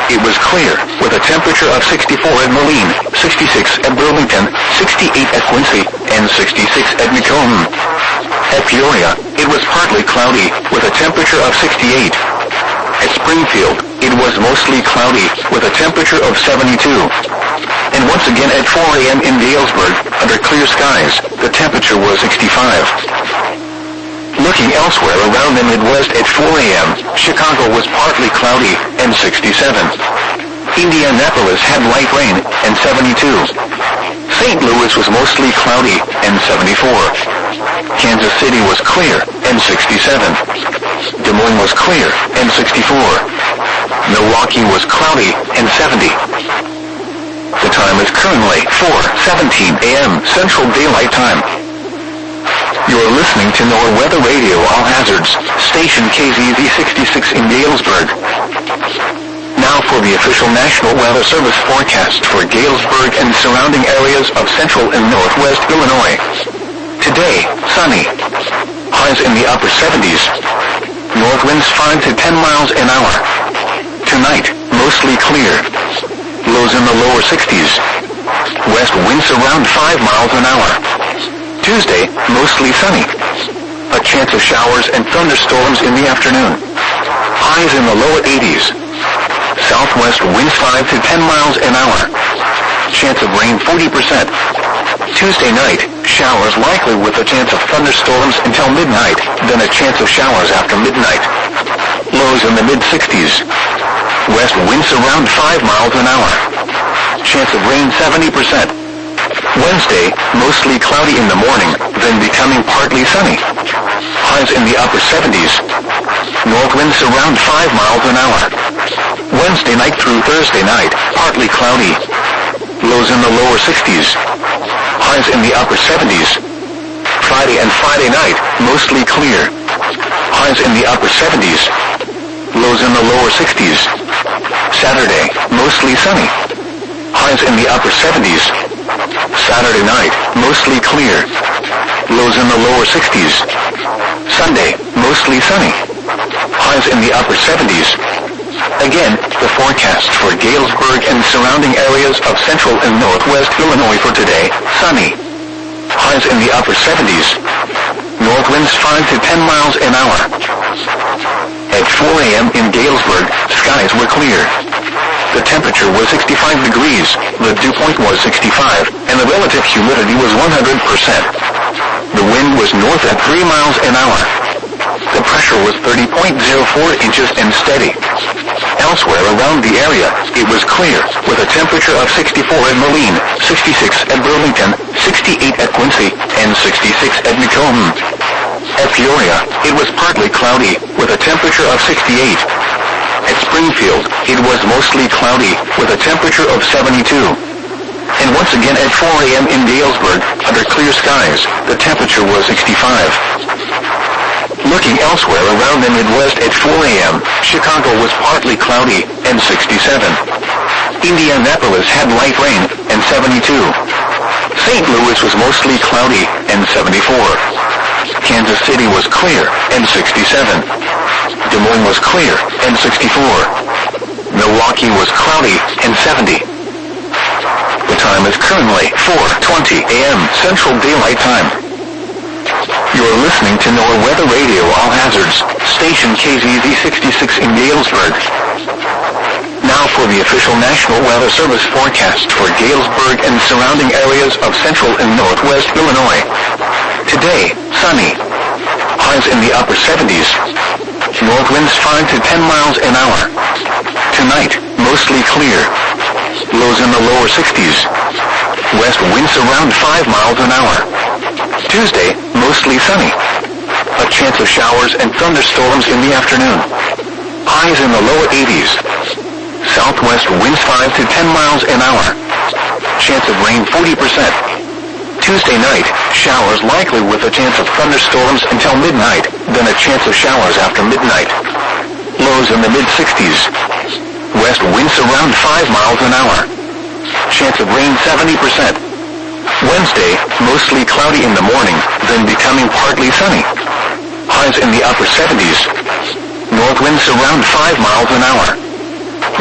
it was clear, with a temperature of 64 at Moline, 66 at Burlington, 68 at Quincy, and 66 at Macomb. At Peoria, it was partly cloudy, with a temperature of 68. At Springfield, it was mostly cloudy, with a temperature of 72. And once again at 4 a.m. in Galesburg, under clear skies, the temperature was 65. Looking elsewhere around the Midwest at 4 a.m., Chicago was partly cloudy, and 67. Indianapolis had light rain, and 72. St. Louis was mostly cloudy, and 74. Kansas City was clear, and 67. Des Moines was clear, and 64. Milwaukee was cloudy, and 70. The time is currently 4:17 a.m. Central Daylight Time. You're listening to NOAA Weather Radio All Hazards, station KZZ 66 in Galesburg. Now for the official National Weather Service forecast for Galesburg and surrounding areas of central and northwest Illinois. Today, sunny. Highs in the upper 70s. North winds 5 to 10 miles an hour. Tonight, mostly clear. Lows in the lower 60s. West winds around 5 miles an hour. Tuesday, mostly sunny. A chance of showers and thunderstorms in the afternoon. Highs in the lower 80s. Southwest winds 5 to 10 miles an hour. Chance of rain 40%. Tuesday night, showers likely with a chance of thunderstorms until midnight, then a chance of showers after midnight. Lows in the mid-60s. West winds around 5 miles an hour. Chance of rain 70%. Wednesday, mostly cloudy in the morning, then becoming partly sunny. Highs in the upper 70s. North winds around 5 miles an hour. Wednesday night through Thursday night, partly cloudy. Lows in the lower 60s. Highs in the upper 70s. Friday and Friday night, mostly clear. Highs in the upper 70s. Lows in the lower 60s. Saturday, mostly sunny. Highs in the upper 70s. Saturday night, mostly clear. Lows in the lower 60s. Sunday, mostly sunny. Highs in the upper 70s. Again, the forecast for Galesburg and surrounding areas of central and northwest Illinois for today, sunny. Highs in the upper 70s. North winds 5 to 10 miles an hour. At 4 a.m. in Galesburg, skies were clear. The temperature was 65 degrees, the dew point was 65, and the relative humidity was 100%. The wind was north at 3 miles an hour. The pressure was 30.04 inches and steady. Elsewhere around the area, it was clear, with a temperature of 64 at Moline, 66 at Burlington, 68 at Quincy, and 66 at Macomb. At Peoria, it was partly cloudy, with a temperature of 68. At Springfield, it was mostly cloudy, with a temperature of 72. And once again at 4 a.m. in Galesburg, under clear skies, the temperature was 65. Looking elsewhere around the Midwest at 4 a.m., Chicago was partly cloudy, and 67. Indianapolis had light rain, and 72. St. Louis was mostly cloudy, and 74. Kansas City was clear, and 67. Des Moines was clear, and 64. Milwaukee was cloudy, and 70. The time is currently 4:20 a.m. Central Daylight Time. You're listening to NOAA Weather Radio All Hazards, station KZZ 66 in Galesburg. Now for the official National Weather Service forecast for Galesburg and surrounding areas of central and northwest Illinois. Today, sunny. Highs in the upper 70s. North winds 5 to 10 miles an hour. Tonight, mostly clear. Lows in the lower 60s. West winds around 5 miles an hour. Tuesday, mostly sunny. A chance of showers and thunderstorms in the afternoon. Highs in the lower 80s. Southwest winds 5 to 10 miles an hour. Chance of rain 40%. Tuesday night, showers likely with a chance of thunderstorms until midnight, then a chance of showers after midnight. Lows in the mid-60s. West winds around 5 miles an hour. Chance of rain 70%. Wednesday, mostly cloudy in the morning, then becoming partly sunny. Highs in the upper 70s. North winds around 5 miles an hour.